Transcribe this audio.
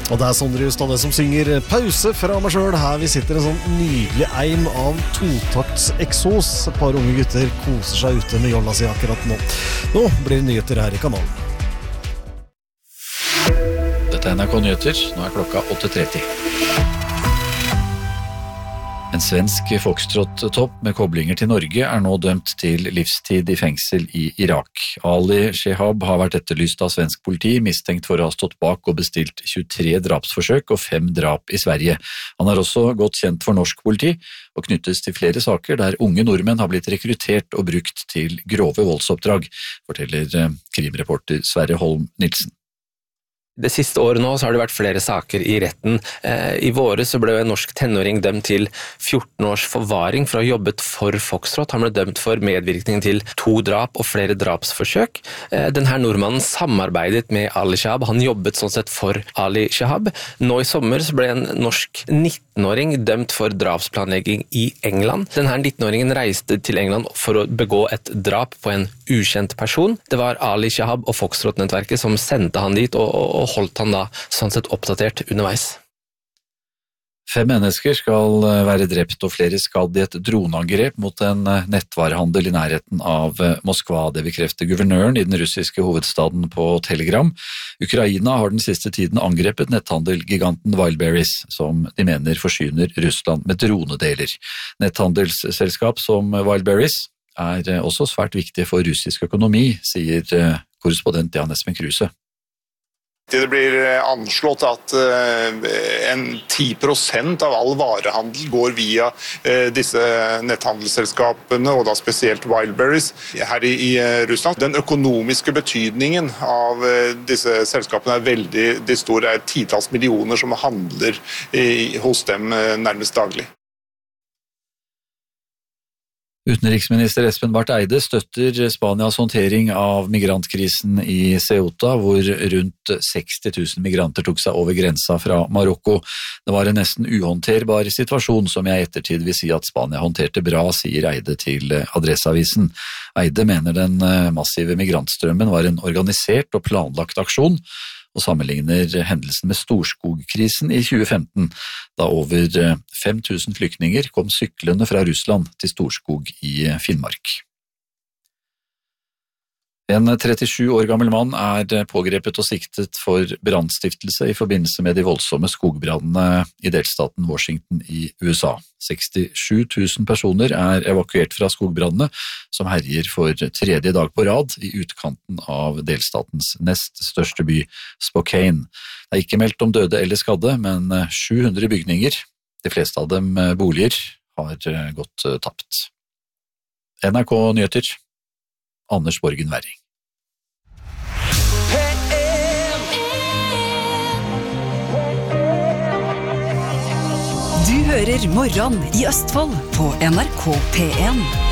Og det Sondre Justad som synger pause fra meg selv. Her vi sitter en sånn nydelig eim av totakts eksos. Et par unge gutter koser seg ute med jolla si akkurat nå. Nå blir det nyheter her i kanalen. Dette NRK Nyheter. Nå klokka 8:30. En svensk foxtrot-topp med koblinger til Norge nå dømt til livstid i fengsel i Irak. Ali Shehab har vært etterlyst av svensk politi, mistenkt for å ha stått bak og bestilt 23 drapsforsøk og 5 drap i Sverige. Han er også godt kjent for norsk politi og knyttes til flere saker der unge nordmenn har blitt rekruttert og brukt til grove voldsoppdrag, forteller krimreporter Sverre Holm Nilsen. Det siste året nå så har det vært flere saker i retten. I våre så ble en norsk tenåring dømt til 14 års forvaring for å ha jobbet for Foxtrot. Han ble dømt for medvirkning til 2 drap og flere drapsforsøk. Denne nordmannen samarbeidet med Ali Shahab. Han jobbet sånn sett for Ali Shahab. Nå i sommer så ble en norsk 19-åring dømt for drapsplanlegging i England. Denne 19-åringen reiste til England for å begå et drap på en ukjent person. Det var Ali Shahab og Foxtrot-nettverket som sendte han dit og holdt han da sånn sett oppdatert underveis. 5 mennesker skal være drept og flere skadd i et droneangrep mot en nettvarehandel i nærheten av Moskva. Det bekrefter guvernøren i den russiske hovedstaden på Telegram. Ukraina har den siste tiden angrepet netthandelgiganten Wildberries, som de mener forsyner Russland med dronedeler. Netthandelsselskap som Wildberries også svært viktig for russisk økonomi, sier korrespondent Jan Espen Kruse. Det blir anslått at en 10% av all varehandel går via disse netthandelsselskapene, og da spesielt Wildberries her i Russland. Den økonomiske betydningen av disse selskapene veldig stor. Det titalls millioner som handler hos dem nærmest daglig. Utenriksminister Espen Barth Eide støtter Spanias håndtering av migrantkrisen i Ceuta, hvor rundt 60 000 migranter tok seg over grensa fra Marokko. Det var en nesten uhåndterbar situasjon som jeg ettertid vil si at Spania håndterte bra, sier Eide til Adresseavisen. Eide mener den massive migrantstrømmen var en organisert og planlagt aksjon, og sammenligner hendelsen med Storskog-krisen i 2015, da over 5000 flyktninger kom syklende fra Russland til Storskog i Finnmark. En 37 år gammel mann pågrepet og siktet for brannstiftelse i forbindelse med de voldsomme skogbrannene i delstaten Washington i USA. 67 000 personer evakuert fra skogbrannene, som herjer for 3. dag på rad i utkanten av delstatens nest største by, Spokane. Det ikke meldt om døde eller skadde, men 700 bygninger, de fleste av dem boliger, har gått tapt. NRK Nyheter, Anders Borgen Werring. Du hører Morgen i Østfold på NRK P1.